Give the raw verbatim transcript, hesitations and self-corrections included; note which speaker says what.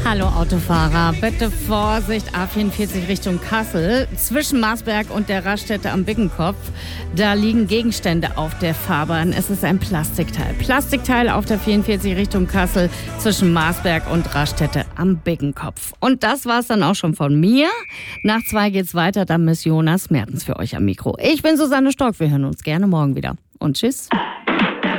Speaker 1: Hallo Autofahrer, bitte Vorsicht, A vierundvierzig Richtung Kassel. Zwischen Marsberg und der Raststätte am Biggenkopf, da liegen Gegenstände auf der Fahrbahn. Es ist ein Plastikteil. Plastikteil auf der vierundvierzig Richtung Kassel zwischen Marsberg und Raststätte am Biggenkopf. Und das war's dann auch schon von mir. Nach zwei geht's weiter, dann ist Jonas Mertens für euch am Mikro. Ich bin Susanne Stork, wir hören uns gerne morgen wieder. Und tschüss.